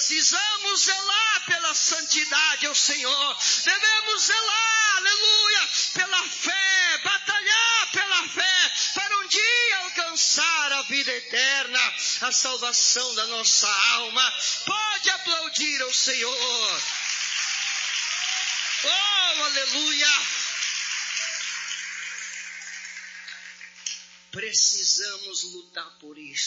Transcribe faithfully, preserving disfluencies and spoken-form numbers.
precisamos zelar pela santidade ao Senhor. Devemos zelar, aleluia, pela fé, batalhar pela fé, para um dia alcançar a vida eterna, a salvação da nossa alma. Pode aplaudir ao Senhor. Oh, aleluia. Precisamos lutar por isso.